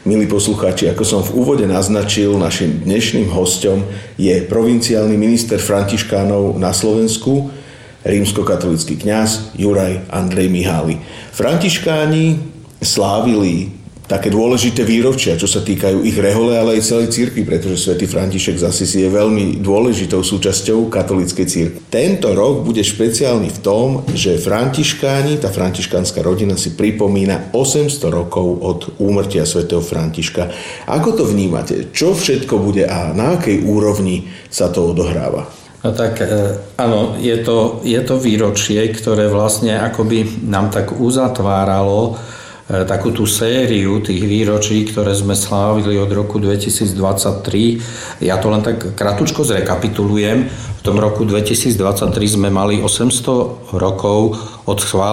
Milí poslucháči, ako som v úvode naznačil, našim dnešným hosťom je provinciálny minister františkánov na Slovensku, rímskokatolícky kňaz Juraj Andrej Mihály. Františkáni slávili také dôležité výročia, čo sa týkajú ich rehole, ale aj celej cirkvi, pretože svätý František z Asisi je veľmi dôležitou súčasťou katolíckej cirkvi. Tento rok bude špeciálny v tom, že františkáni, tá františkánska rodina si pripomína 800 rokov od úmrtia svätého Františka. Ako to vnímate? Čo všetko bude a na akej úrovni sa to odohráva? No tak áno, je to výročie, ktoré vlastne akoby nám tak uzatváralo takú tú sériu tých výročí, ktoré sme slávili od roku 2023. Ja to len tak kratučko zrekapitulujem. V tom roku 2023 sme mali 800 rokov od